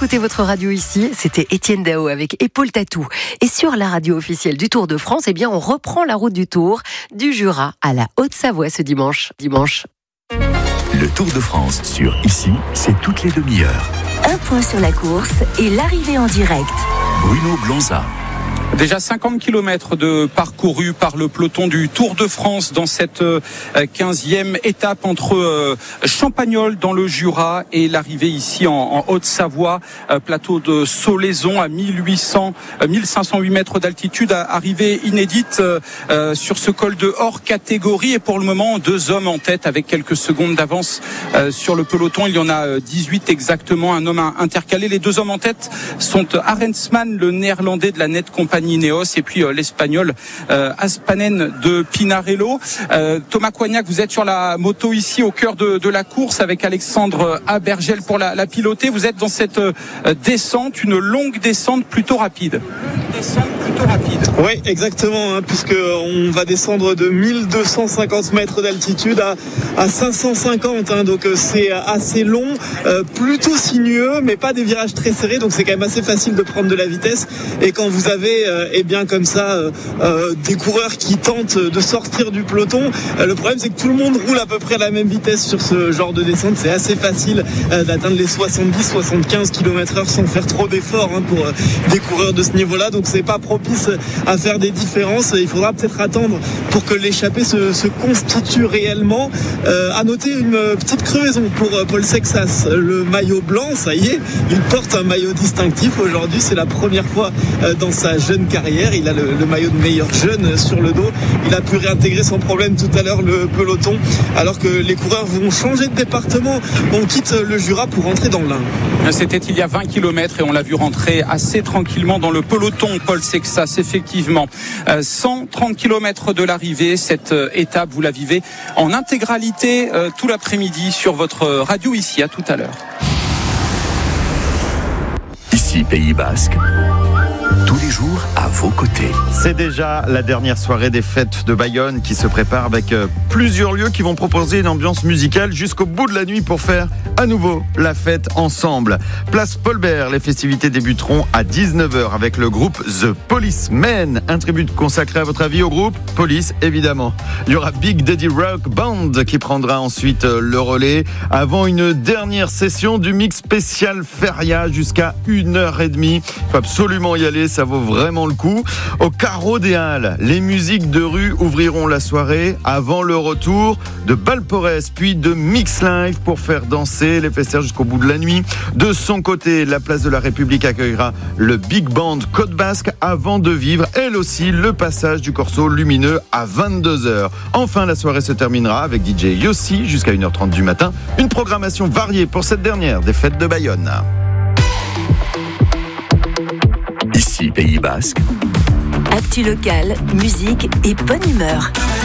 écoutez votre radio ici, c'était Étienne Dao avec Épaule Tatou. Et sur la radio officielle du Tour de France, eh bien, on reprend la route du Tour, du Jura à la Haute-Savoie ce dimanche. Le Tour de France sur Ici, c'est toutes les demi-heures. Un point sur la course et l'arrivée en direct. Bruno Blanza. Déjà 50 km de parcouru par le peloton du Tour de France dans cette 15e étape entre Champagnole dans le Jura et l'arrivée ici en Haute-Savoie, plateau de Solaison à 1508 mètres d'altitude, arrivée inédite sur ce col de hors catégorie. Et pour le moment, 2 hommes en tête avec quelques secondes d'avance sur le peloton. Il y en a 18 exactement, un homme intercalé. Les 2 hommes en tête sont Arendsman, le néerlandais de la Net Compagnie Ineos, et puis l'espagnol Aspanen de Pinarello. Thomas Coignac, vous êtes sur la moto ici au cœur de la course avec Alexandre Abergel pour la piloter. Vous êtes dans cette descente, une longue descente plutôt rapide. Oui, exactement, puisque on va descendre de 1250 mètres d'altitude à 550, donc c'est assez long, plutôt sinueux, mais pas des virages très serrés, donc c'est quand même assez facile de prendre de la vitesse. Et quand vous avez comme ça des coureurs qui tentent de sortir du peloton, le problème c'est que tout le monde roule à peu près à la même vitesse sur ce genre de descente. C'est assez facile d'atteindre les 70-75 km/h sans faire trop d'efforts pour des coureurs de ce niveau-là, donc c'est pas propice à faire des différences. Il faudra peut-être attendre pour que l'échappée se constitue réellement. À noter une petite crevaison pour Paul Sexas, le maillot blanc, ça y est, il porte un maillot distinctif aujourd'hui, c'est la première fois dans sa jeune carrière, il a le maillot de meilleur jeune sur le dos. Il a pu réintégrer sans problème tout à l'heure le peloton, alors que les coureurs vont changer de département. On quitte le Jura pour rentrer dans l'Ain. C'était il y a 20 km et on l'a vu rentrer assez tranquillement dans le peloton, Paul Sexas, effectivement. 130 km de l'arrivée, cette étape, vous la vivez en intégralité tout l'après-midi sur votre radio ici. À tout à l'heure. Ici, Pays Basque. Tous les jours à vos côtés. C'est déjà la dernière soirée des fêtes de Bayonne qui se prépare avec plusieurs lieux qui vont proposer une ambiance musicale jusqu'au bout de la nuit pour faire à nouveau la fête ensemble. Place Paul Bert, les festivités débuteront à 19h avec le groupe The Policemen. Un tribut consacré à votre avis au groupe Police, évidemment. Il y aura Big Daddy Rock Band qui prendra ensuite le relais avant une dernière session du mix spécial Feria jusqu'à 1h30. Il faut absolument y aller, ça vaut vraiment le coup. Au Carreau des Halles, les musiques de rue ouvriront la soirée avant le retour de Balporès puis de Mix Live pour faire danser les festeurs jusqu'au bout de la nuit. De son côté, la place de la République accueillera le Big Band Côte Basque avant de vivre elle aussi le passage du Corso lumineux à 22h. Enfin, la soirée se terminera avec DJ Yossi jusqu'à 1h30 du matin. Une programmation variée pour cette dernière des fêtes de Bayonne. Ici, Pays Basque. Actu locale, musique et bonne humeur.